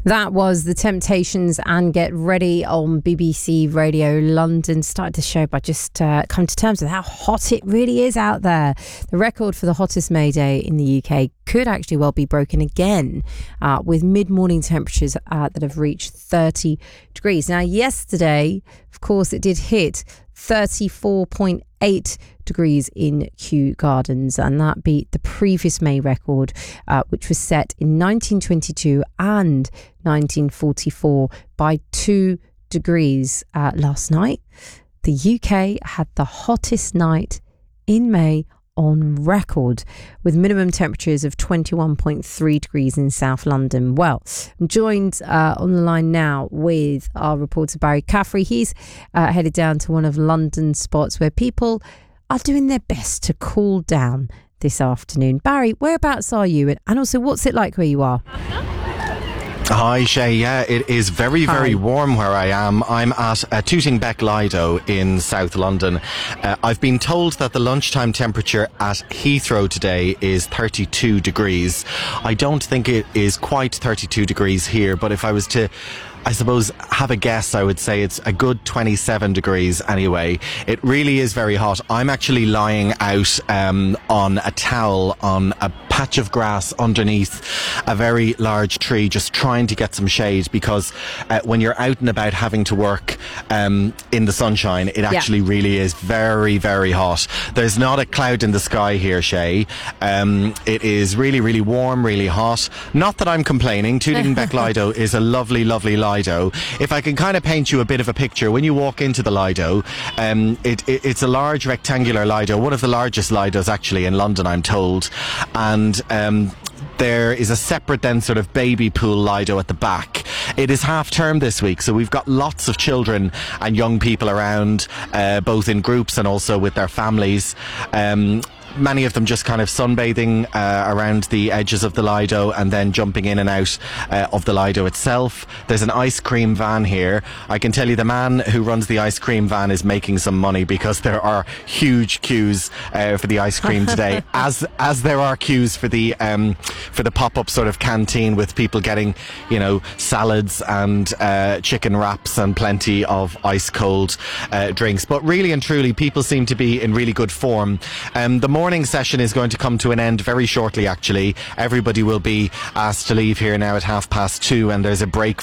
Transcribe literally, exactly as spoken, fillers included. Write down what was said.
That was The Temptations and Get Ready on B B C Radio London. Started the show by just uh, coming to terms with how hot it really is out there. The record for the hottest May Day in the U K could actually well be broken again uh, with mid-morning temperatures uh, that have reached thirty degrees. Now, yesterday, of course, it did hit thirty-four point eight degrees in Kew Gardens, and that beat the previous May record, uh, which was set in nineteen twenty-two and nineteen forty-four by two degrees uh, last night. The U K had the hottest night in May on record, with minimum temperatures of twenty-one point three degrees in South London. Well, I'm joined uh, on the line now with our reporter Barry Caffrey. He's uh, headed down to one of London's spots where people are doing their best to cool down this afternoon. Barry, whereabouts are you? And also, what's it like where you are? Hi Shay, yeah, it is very, very Hi. warm where I am. I'm at uh, Tooting Bec Lido in South London. Uh, I've been told that the lunchtime temperature at Heathrow today is thirty-two degrees. I don't think it is quite thirty-two degrees here, but if I was to I suppose have a guess, I would say it's a good twenty-seven degrees anyway. It really is very hot. I'm actually lying out um, on a towel on a patch of grass underneath a very large tree, just trying to get some shade, because uh, when you're out and about having to work um, in the sunshine, it actually yeah. really is very, very hot. There's not a cloud in the sky here, Shay. Um, it is really, really warm, really hot. Not that I'm complaining. Tooting Bec Lido is a lovely, lovely Lido. Lido. If I can kind of paint you a bit of a picture, when you walk into the Lido, um, it, it, it's a large rectangular Lido, one of the largest Lidos actually in London, I'm told, and um, there is a separate then sort of baby pool Lido at the back. It is half term this week, so we've got lots of children and young people around, uh, both in groups and also with their families. Um, Many of them just kind of sunbathing uh, around the edges of the Lido and then jumping in and out uh, of the Lido itself. There's an ice cream van here. I can tell you the man who runs the ice cream van is making some money, because there are huge queues uh, for the ice cream today, as as there are queues for the um, for the pop-up sort of canteen, with people getting, you know, salads and uh, chicken wraps and plenty of ice cold uh, drinks. But really and truly, people seem to be in really good form. Um, the more morning session is going to come to an end very shortly, actually. Everybody will be asked to leave here now at half past two, and there's a break